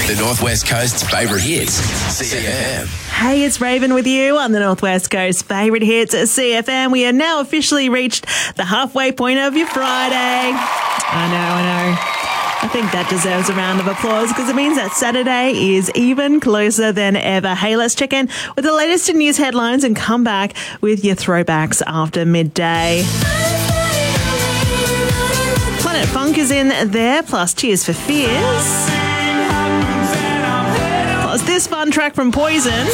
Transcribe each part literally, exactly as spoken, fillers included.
The Northwest Coast's favourite hits, C F M. Hey, it's Raven with you on the Northwest Coast favourite hits at C F M. We are now officially reached the halfway point of your Friday. I know, I know. I think that deserves a round of applause because it means that Saturday is even closer than ever. Hey, let's check in with the latest in news headlines and come back with your throwbacks after midday. Planet Funk is in there, plus Tears for Fears. Plus this fun track from Poison.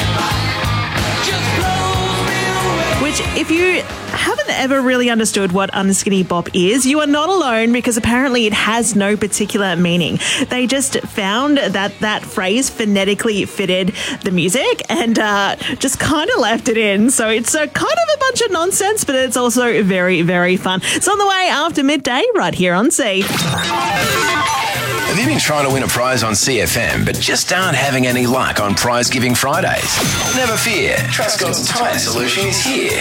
Which, if you haven't ever really understood what Unskinny Bop is, you are not alone because apparently it has no particular meaning. They just found that that phrase phonetically fitted the music and uh, just kind of left it in. So it's a kind of a bunch of nonsense, but it's also very, very fun. It's on the way after midday right here on C. Have you been trying to win a prize on C F M but just aren't having any luck on Prize Giving Fridays? Never fear, Truscott's Tyre Solution is here.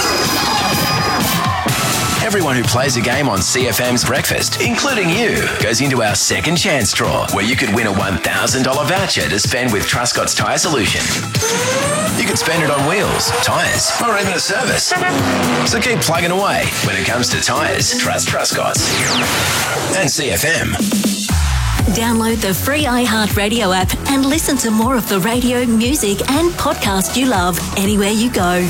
Everyone who plays a game on C F M's Breakfast, including you, goes into our second chance draw where you could win a one thousand dollars voucher to spend with Truscott's Tyre Solution. You could spend it on wheels, tyres, or even a service. So keep plugging away. When it comes to tyres, trust Truscott's. And C F M. Download the free iHeartRadio app and listen to more of the radio, music and podcast you love anywhere you go.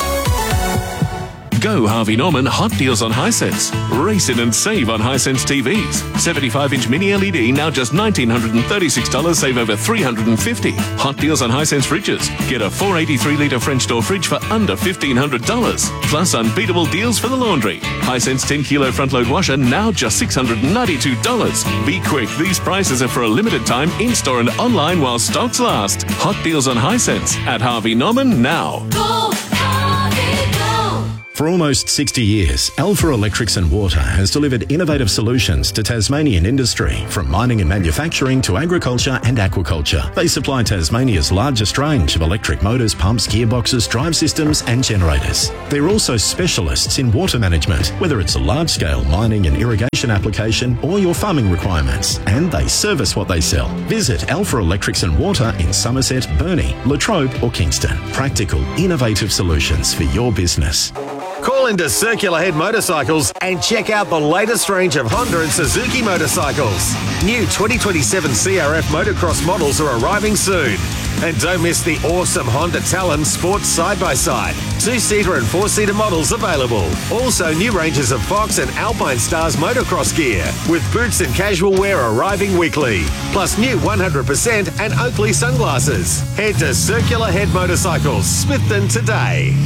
Go Harvey Norman Hot Deals on Hisense. Race in and save on Hisense T Vs. seventy-five inch mini L E D now just one thousand nine hundred thirty-six dollars, save over three hundred fifty dollars. Hot Deals on Hisense fridges. Get a four eighty-three litre French door fridge for under fifteen hundred dollars. Plus unbeatable deals for the laundry. Hisense ten kilo front load washer now just six hundred ninety-two dollars. Be quick, these prices are for a limited time in-store and online while stocks last. Hot Deals on Hisense at Harvey Norman now. Go, Harvey, go! For almost sixty years, Alpha Electrics and Water has delivered innovative solutions to Tasmanian industry, from mining and manufacturing to agriculture and aquaculture. They supply Tasmania's largest range of electric motors, pumps, gearboxes, drive systems and generators. They're also specialists in water management, whether it's a large-scale mining and irrigation application or your farming requirements, and they service what they sell. Visit Alpha Electrics and Water in Somerset, Burnie, Latrobe or Kingston. Practical, innovative solutions for your business. Call into Circular Head Motorcycles and check out the latest range of Honda and Suzuki motorcycles. New twenty twenty-seven C R F motocross models are arriving soon. And don't miss the awesome Honda Talon Sports Side-by-Side. Two-seater and four-seater models available. Also new ranges of Fox and Alpine Stars motocross gear, with boots and casual wear arriving weekly. Plus new one hundred percent and Oakley sunglasses. Head to Circular Head Motorcycles, Smithton today.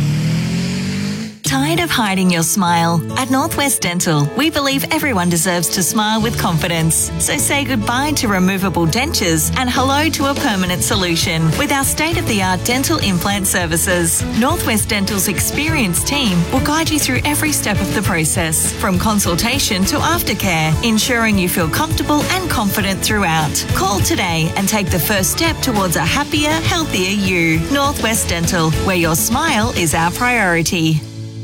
Tired of hiding your smile? At Northwest Dental, we believe everyone deserves to smile with confidence. So say goodbye to removable dentures and hello to a permanent solution with our state-of-the-art dental implant services. Northwest Dental's experienced team will guide you through every step of the process, from consultation to aftercare, ensuring you feel comfortable and confident throughout. Call today and take the first step towards a happier, healthier you. Northwest Dental, where your smile is our priority.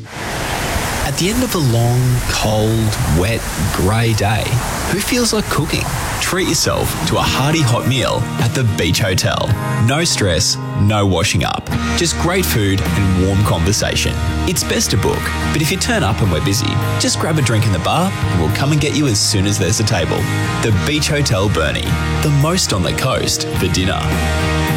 At the end of a long, cold, wet, grey day, who feels like cooking? Treat yourself to a hearty hot meal at the Beach Hotel. No stress, no washing up, just great food and warm conversation. It's best to book, but if you turn up and we're busy, just grab a drink in the bar and we'll come and get you as soon as there's a table. The Beach Hotel Burnie, the most on the coast for dinner.